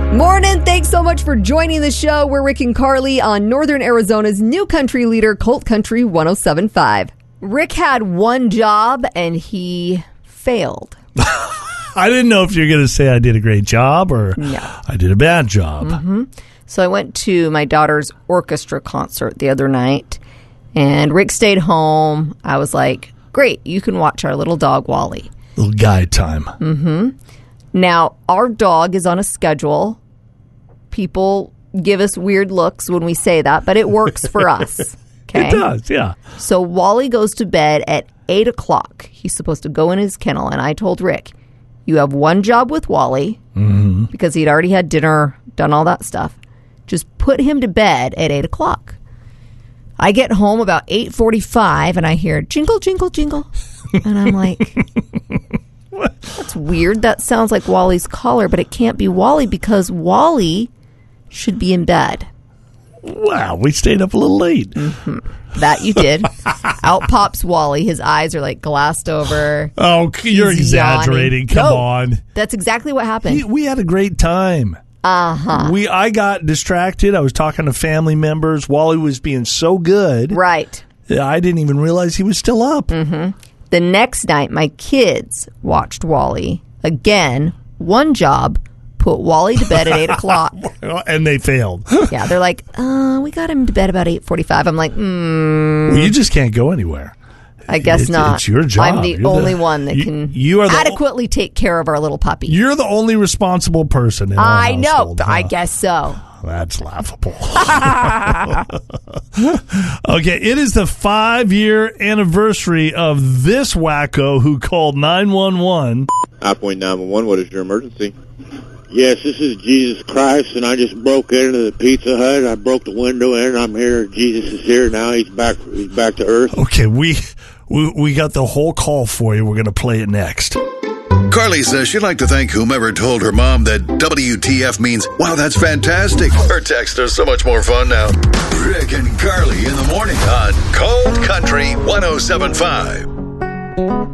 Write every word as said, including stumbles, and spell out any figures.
Morning. Thanks so much for joining the show. We're Rick and Carly on Northern Arizona's new country leader, Colt Country one oh seven point five. Rick had one job and he failed. I didn't know if you were going to say I did a great job or no. I did a bad job. Mm-hmm. So I went to my daughter's orchestra concert the other night, and Rick stayed home. I was like, great, you can watch our little dog, Wally. Little guide time. Mm-hmm. Now, our dog is on a schedule. People give us weird looks when we say that, but it works for us. Okay? It does, yeah. So Wally goes to bed at eight o'clock. He's supposed to go in his kennel, and I told Rick, you have one job with Wally, mm-hmm. because he'd already had dinner, done all that stuff. Just put him to bed at eight o'clock. I get home about eight forty-five, and I hear jingle, jingle, jingle. And I'm like... That's weird. That sounds like Wally's collar, but it can't be Wally because Wally should be in bed. Wow, we stayed up a little late. Mm-hmm. That you did. Out pops Wally. His eyes are like glassed over. Oh, you're He's exaggerating. yawning. Come No, on. That's exactly what happened. We, we had a great time. Uh-huh. We I got distracted. I was talking to family members. Wally was being so good. Right. I didn't even realize he was still up. Mm-hmm. The next night, my kids watched Wally. Again, one job, put Wally to bed at eight o'clock. And they failed. Yeah, they're like, uh, we got him to bed about eight forty-five. I'm like, mm. Well, you just can't go anywhere. I guess it's, not. It's your job. I'm the You're only the, one that you, can you are the, adequately take care of our little puppy. You're the only responsible person in our I know. household, huh? I guess so. That's laughable. Okay, it is the five-year anniversary of this wacko who called nine one one. I point nine one one, what is your emergency? Yes, this is Jesus Christ, and I just broke into the Pizza Hut. I broke the window in. I'm here. Jesus is here now. He's back. He's back to earth. Okay, we we, we got the whole call for you. We're going to play it next. Carly says she'd like to thank whomever told her mom that W T F means, wow, that's fantastic. Her texts are so much more fun now. Rick and Carly in the morning on Cold Country one oh seven point five.